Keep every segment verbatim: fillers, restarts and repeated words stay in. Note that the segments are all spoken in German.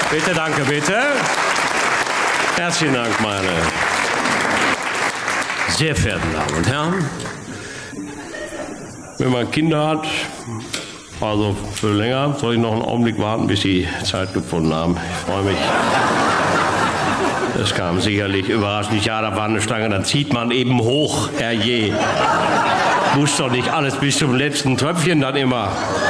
Bitte, danke, bitte. Herzlichen Dank, meine sehr verehrten Damen und Herren. Wenn man Kinder hat, also für länger, soll ich noch einen Augenblick warten, bis sie Zeit gefunden haben. Ich freue mich. Das kam sicherlich überraschend. Ja, da war eine Stange, dann zieht man eben hoch, herrje. Muss doch nicht alles bis zum letzten Tröpfchen dann immer.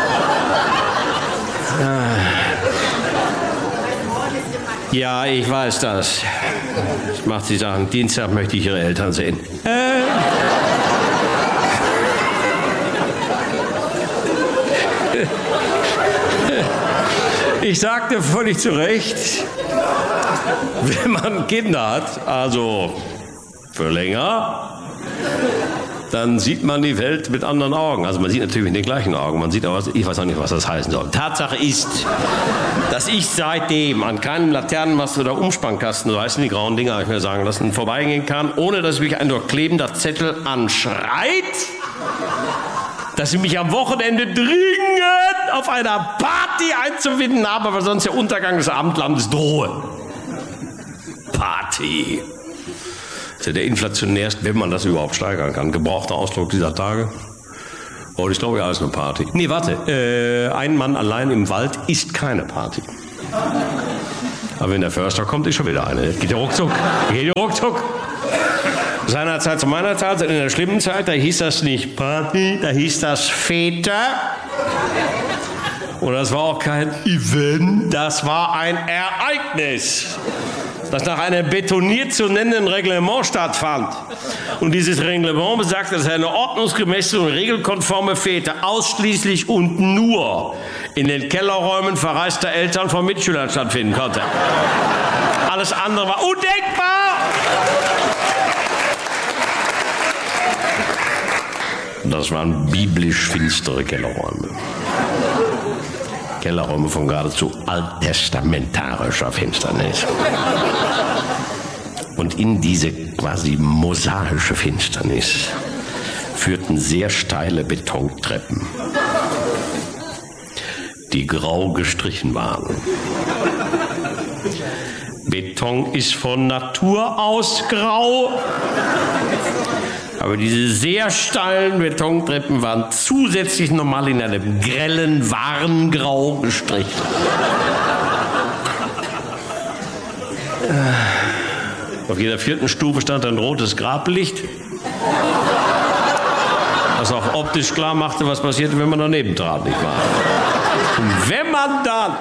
Ja, ich weiß das. Das macht sie sagen, Dienstag möchte ich Ihre Eltern sehen. Äh. Ich sagte völlig zu Recht, wenn man Kinder hat, also für länger, dann sieht man die Welt mit anderen Augen. Also man sieht natürlich mit den gleichen Augen. Man sieht aber, ich weiß auch nicht, was das heißen soll. Tatsache ist, dass ich seitdem an keinem Laternenmast oder Umspannkasten, so heißen die grauen Dinger, habe ich mir sagen lassen, vorbeigehen kann, ohne dass mich ein durchklebender Zettel anschreit, dass sie mich am Wochenende dringend auf einer Party einzufinden haben, aber sonst der Untergang des Abendlandes drohe. Party. Das ist ja der inflationärste, wenn man das überhaupt steigern kann. Gebrauchter Ausdruck dieser Tage. Heute ist, glaube ich, alles eine Party. Nee, warte. Äh, ein Mann allein im Wald ist keine Party. Aber wenn der Förster kommt, ist schon wieder eine. Geht ja ruckzuck. Geht ja ruckzuck. Seinerzeit zu meiner Zeit, in der schlimmen Zeit, da hieß das nicht Party, da hieß das Fete. Und das war auch kein Event, das war ein Ereignis, das nach einem betoniert zu nennenden Reglement stattfand. Und dieses Reglement besagt, dass eine ordnungsgemäße und regelkonforme Fete ausschließlich und nur in den Kellerräumen verreister Eltern von Mitschülern stattfinden konnte. Alles andere war undenkbar. Das waren biblisch finstere Kellerräume. Kellerräume von geradezu alttestamentarischer Finsternis. Und in diese quasi mosaische Finsternis führten sehr steile Betontreppen, die grau gestrichen waren. Beton ist von Natur aus grau. Aber diese sehr steilen Betontreppen waren zusätzlich nochmal in einem grellen Warngrau gestrichen. Auf jeder vierten Stufe stand ein rotes Grablicht, das auch optisch klar machte, was passierte, wenn man daneben trat, nicht wahr? Und wenn man dann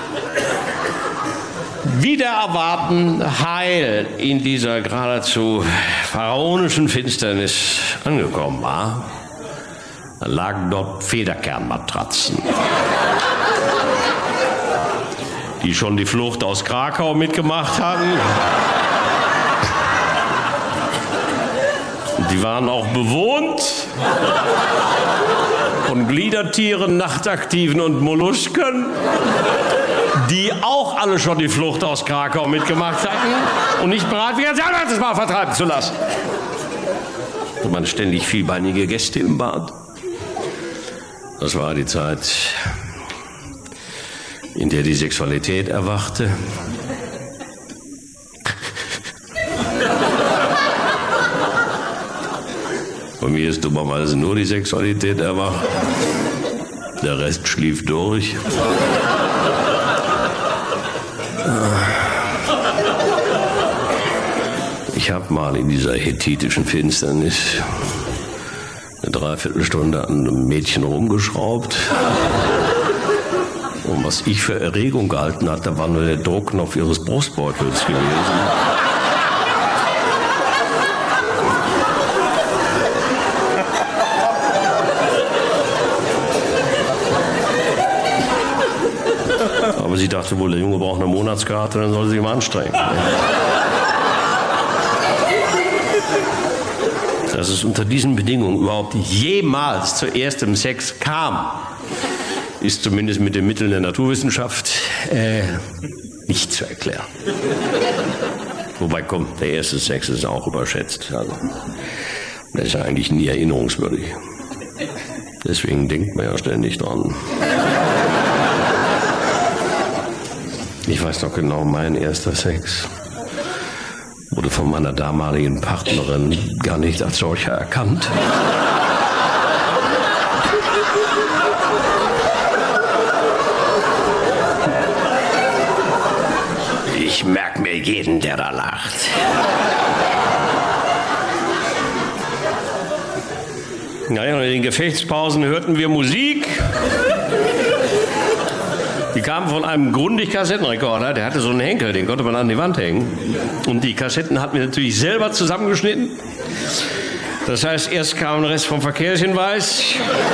wieder erwarten heil in dieser geradezu pharaonischen Finsternis angekommen war, dann lagen dort Federkernmatratzen, die schon die Flucht aus Krakau mitgemacht hatten. Die waren auch bewohnt von Gliedertieren, Nachtaktiven und Mollusken, die auch alle schon die Flucht aus Krakau mitgemacht hatten und nicht bereit wären, sich ein letztes Mal vertreiben zu lassen. Und man ständig vielbeinige Gäste im Bad. Das war die Zeit, in der die Sexualität erwachte. Bei mir ist dummerweise nur die Sexualität erwacht. Der Rest schlief durch. Ich habe mal in dieser hethitischen Finsternis eine Dreiviertelstunde an einem Mädchen rumgeschraubt. Und was ich für Erregung gehalten hatte, war nur der Druckknopf ihres Brustbeutels gewesen. Aber sie dachte wohl, der Junge braucht eine Monatskarte, dann soll sie sich mal anstrengen. Dass es unter diesen Bedingungen überhaupt jemals zu erstem Sex kam, ist zumindest mit den Mitteln der Naturwissenschaft äh, nicht zu erklären. Wobei, komm, der erste Sex ist auch überschätzt. Also, das ist ja eigentlich nie erinnerungswürdig. Deswegen denkt man ja ständig dran. Ich weiß noch genau, mein erster Sex wurde von meiner damaligen Partnerin gar nicht als solcher erkannt. Ich merke mir jeden, der da lacht. Naja, in den Gefechtspausen hörten wir Musik. Die kam von einem Grundig-Kassettenrekorder, der hatte so einen Henkel, den konnte man an die Wand hängen. Und die Kassetten hatten wir natürlich selber zusammengeschnitten. Das heißt, erst kam ein Rest vom Verkehrshinweis,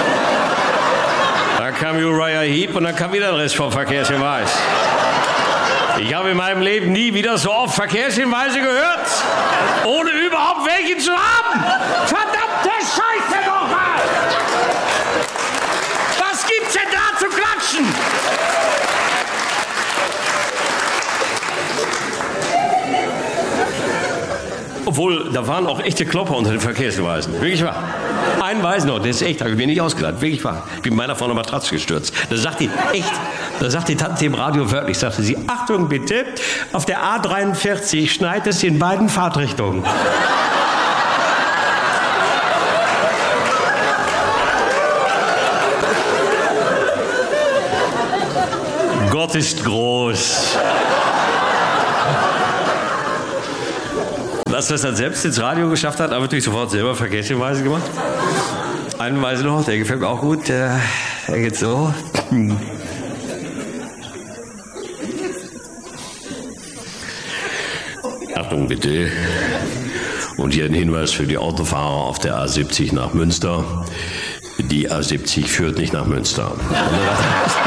dann kam Uriah Heep und dann kam wieder ein Rest vom Verkehrshinweis. Ich habe in meinem Leben nie wieder so oft Verkehrshinweise gehört, ohne überhaupt welche zu haben. Verdammte Scheiße nochmal! Was gibt's denn da zu klatschen? Obwohl, da waren auch echte Klopper unter den Verkehrshinweisen. Wirklich wahr. Einen weiß noch, der ist echt, habe ich mir nicht ausgedacht. Wirklich wahr. Ich bin meiner vor einer Matratze gestürzt. Da sagt die, echt, da sagt die Tante im Radio wörtlich, sagte sie, Achtung bitte, auf der A dreiundvierzig schneit es in beiden Fahrtrichtungen. Gott ist groß. Dass das dann selbst ins Radio geschafft hat, aber natürlich sofort selber Verkehrshinweise gemacht. Einen Weise noch, der gefällt mir auch gut. Der, der geht so. Achtung bitte. Und hier ein Hinweis für die Autofahrer auf der A siebzig nach Münster. Die A siebzig führt nicht nach Münster.